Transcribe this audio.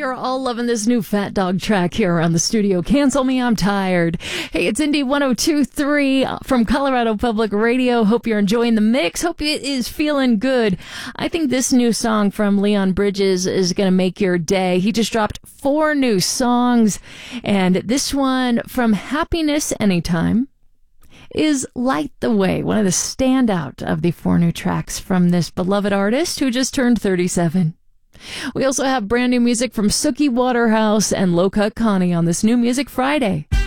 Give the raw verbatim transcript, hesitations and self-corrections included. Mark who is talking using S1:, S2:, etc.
S1: you're all loving this new Fat Dog track here around the studio. Cancel Me, I'm Tired. Hey, it's Indie one oh two point three from Colorado Public Radio. Hope you're enjoying the mix. Hope it is feeling good. I think this new song from Leon Bridges is going to make your day. He just dropped four new songs, and this one from Happiness Anytime is Light the Way, one of the standout of the four new tracks from this beloved artist who just turned thirty-seven. We also have brand new music from Suki Waterhouse and Low Cut Connie on this New Music Friday.